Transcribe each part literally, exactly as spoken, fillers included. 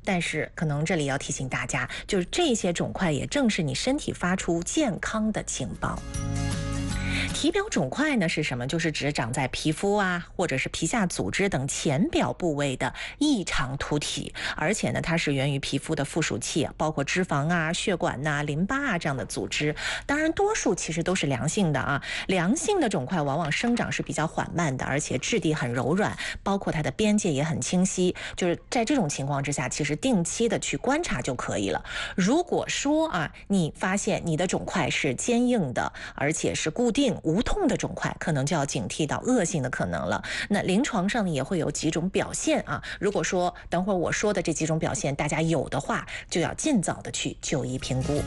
但是可能这里要提醒大家，就是这些肿块也正是你身体发出健康的警报。体表肿块呢是什么？就是指长在皮肤啊，或者是皮下组织等浅表部位的异常凸体，而且呢，它是源于皮肤的附属器，包括脂肪啊、血管呐、啊、淋巴啊这样的组织。当然，多数其实都是良性的啊。良性的肿块往往生长是比较缓慢的，而且质地很柔软，包括它的边界也很清晰。就是在这种情况之下，其实定期的去观察就可以了。如果说啊，你发现你的肿块是坚硬的，而且是固定无痛的肿块，可能就要警惕到恶性的可能了。那临床上也会有几种表现啊，如果说等会儿我说的这几种表现大家有的话，就要尽早的去就医评估。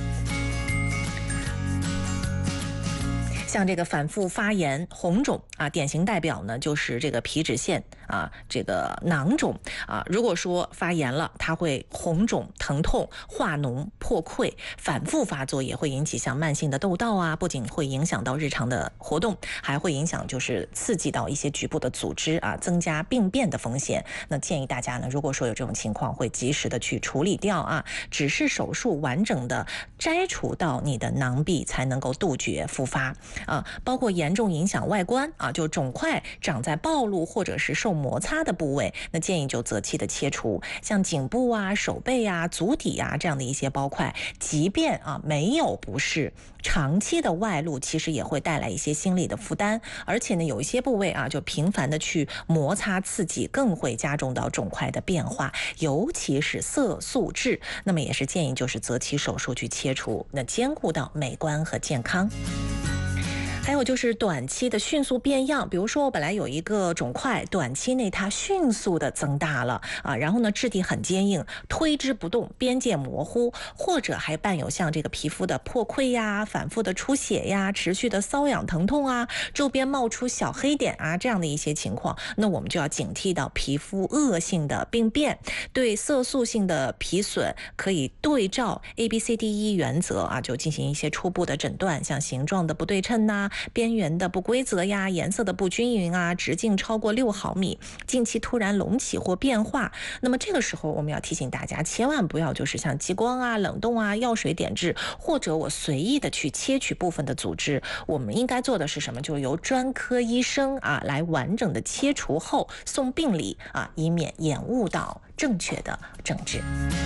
像这个反复发炎、红肿啊，典型代表呢就是这个皮脂腺啊，这个囊肿啊。如果说发炎了，它会红肿、疼痛、化脓、破溃，反复发作也会引起像慢性的痘痘啊，不仅会影响到日常的活动，还会影响就是刺激到一些局部的组织啊，增加病变的风险。那建议大家呢，如果说有这种情况，会及时的去处理掉啊，只是手术完整的摘除到你的囊壁，才能够杜绝复发。啊，包括严重影响外观啊，就肿块长在暴露或者是受摩擦的部位，那建议就择期的切除。像颈部啊、手背啊、足底啊这样的一些包块，即便啊没有不适，长期的外露其实也会带来一些心理的负担，而且呢，有一些部位啊就频繁的去摩擦刺激，更会加重到肿块的变化，尤其是色素痣。那么也是建议就是择期手术去切除，那兼顾到美观和健康。还有就是短期的迅速变样，比如说我本来有一个肿块，短期内它迅速的增大了啊，然后呢质地很坚硬，推之不动，边界模糊，或者还伴有像这个皮肤的破溃呀、反复的出血呀、持续的瘙痒疼痛啊、周边冒出小黑点啊这样的一些情况，那我们就要警惕到皮肤恶性的病变。对色素性的皮损，可以对照 A B C D E 原则啊，就进行一些初步的诊断，像形状的不对称呐、啊、边缘的不规则呀、颜色的不均匀啊、直径超过六毫米、近期突然隆起或变化。那么这个时候我们要提醒大家，千万不要就是像激光啊、冷冻啊、药水点痣，或者我随意的去切取部分的组织。我们应该做的是什么？就由专科医生啊来完整的切除后送病理啊，以免延误到正确的诊治。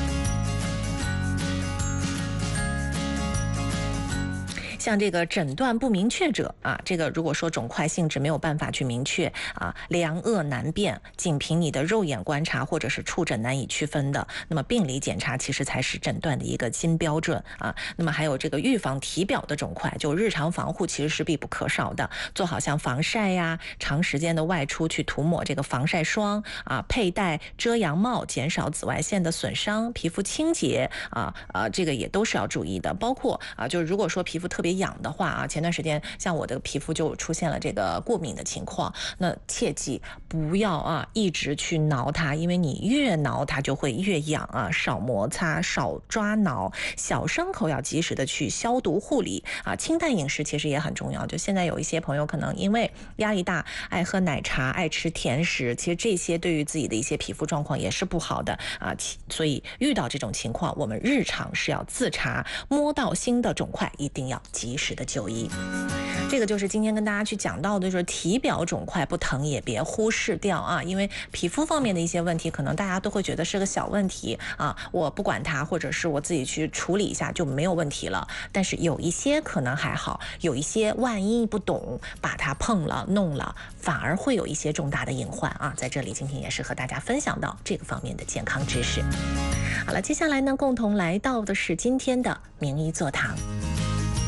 像这个诊断不明确者啊，这个如果说肿块性质没有办法去明确啊，良恶难辨，仅凭你的肉眼观察或者是触诊难以区分的，那么病理检查其实才是诊断的一个新标准啊。那么还有这个预防体表的肿块，就日常防护其实是必不可少的，做好像防晒呀，长时间的外出去涂抹这个防晒霜啊，佩戴遮阳帽，减少紫外线的损伤，皮肤清洁啊啊，这个也都是要注意的。包括啊，就是如果说皮肤特别痒的话啊，前段时间像我的皮肤就出现了这个过敏的情况，那切记不要啊一直去挠它，因为你越挠它就会越痒啊，少摩擦，少抓挠，小伤口要及时的去消毒护理啊。清淡饮食其实也很重要，就现在有一些朋友可能因为压力大，爱喝奶茶，爱吃甜食，其实这些对于自己的一些皮肤状况也是不好的啊。所以遇到这种情况，我们日常是要自查，摸到新的肿块一定要及时的就医。这个就是今天跟大家去讲到的，就是体表肿块不疼也别忽视掉啊，因为皮肤方面的一些问题，可能大家都会觉得是个小问题啊，我不管它，或者是我自己去处理一下就没有问题了。但是有一些可能还好，有一些万一不懂，把它碰了弄了，反而会有一些重大的隐患啊。在这里今天也是和大家分享到这个方面的健康知识。好了，接下来呢，共同来到的是今天的名医座堂。